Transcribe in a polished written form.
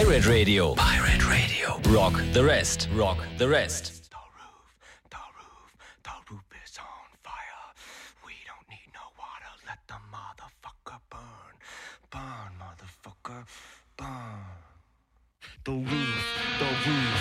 Pirate Radio. Pirate Radio. Rock the rest. Rock the rest. The roof is on fire. We don't need no water. Let the motherfucker burn. Burn, motherfucker, burn. The roof